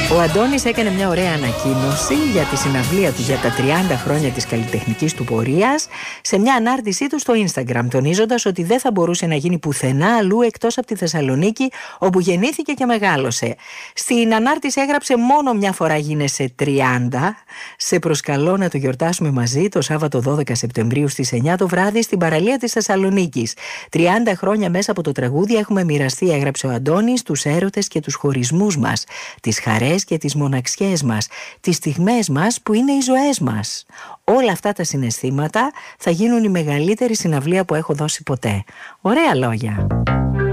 Ο Αντώνης έκανε μια ωραία ανακοίνωση για τη συναυλία του για τα 30 χρόνια της καλλιτεχνικής του πορείας σε μια ανάρτησή του στο Instagram, τονίζοντας ότι δεν θα μπορούσε να γίνει πουθενά αλλού εκτός από τη Θεσσαλονίκη, όπου γεννήθηκε και μεγάλωσε. Στην ανάρτηση έγραψε: μόνο μια φορά γίνεσαι 30. Σε προσκαλώ να το γιορτάσουμε μαζί το Σάββατο 12 Σεπτεμβρίου στις 9 το βράδυ στην παραλία της Θεσσαλονίκης. 30 χρόνια μέσα από το τραγούδι έχουμε μοιραστεί, έγραψε ο Αντώνης, τους έρωτες και τους χωρισμούς μας, τις χαρές και τις μοναξιές μας, τις στιγμές μας που είναι οι ζωές μας. Όλα αυτά τα συναισθήματα θα γίνουν η μεγαλύτερη συναυλία που έχω δώσει ποτέ. Ωραία λόγια.